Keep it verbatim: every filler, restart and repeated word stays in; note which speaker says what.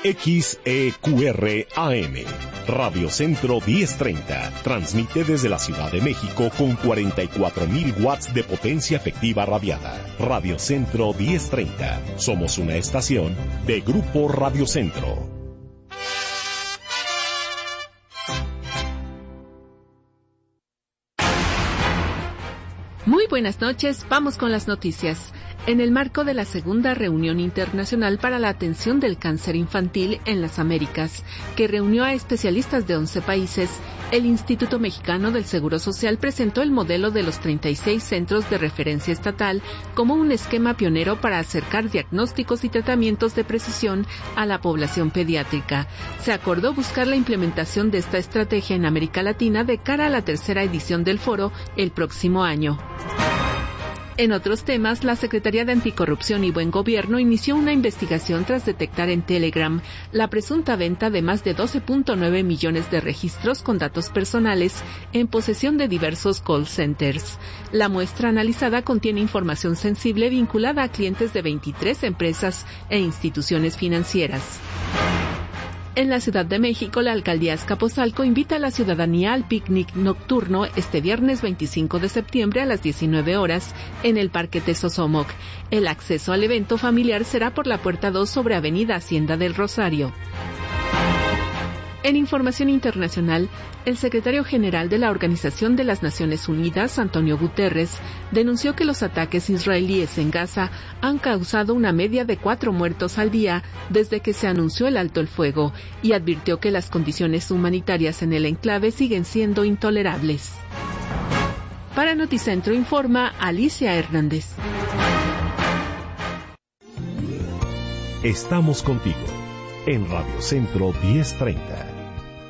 Speaker 1: X E Q R A M. Radio Centro diez treinta. Transmite desde la Ciudad de México con cuarenta y cuatro mil watts de potencia efectiva radiada. Radio Centro diez treinta. Somos una estación de Grupo Radio Centro.
Speaker 2: Muy buenas noches, vamos con las noticias. En el marco de la segunda reunión internacional para la atención del cáncer infantil en las Américas, que reunió a especialistas de once países, el Instituto Mexicano del Seguro Social presentó el modelo de los treinta y seis centros de referencia estatal como un esquema pionero para acercar diagnósticos y tratamientos de precisión a la población pediátrica. Se acordó buscar la implementación de esta estrategia en América Latina de cara a la tercera edición del foro el próximo año. En otros temas, la Secretaría de Anticorrupción y Buen Gobierno inició una investigación tras detectar en Telegram la presunta venta de más de doce punto nueve millones de registros con datos personales en posesión de diversos call centers. La muestra analizada contiene información sensible vinculada a clientes de veintitrés empresas e instituciones financieras. En la Ciudad de México, la Alcaldía Azcapotzalco invita a la ciudadanía al picnic nocturno este viernes veinticinco de septiembre a las diecinueve horas en el Parque Tezosomoc. El acceso al evento familiar será por la puerta dos sobre Avenida Hacienda del Rosario. En información internacional, el secretario general de la Organización de las Naciones Unidas, Antonio Guterres, denunció que los ataques israelíes en Gaza han causado una media de cuatro muertos al día desde que se anunció el alto el fuego y advirtió que las condiciones humanitarias en el enclave siguen siendo intolerables. Para Noticentro informa Alicia Hernández.
Speaker 1: Estamos contigo en Radio Centro diez treinta.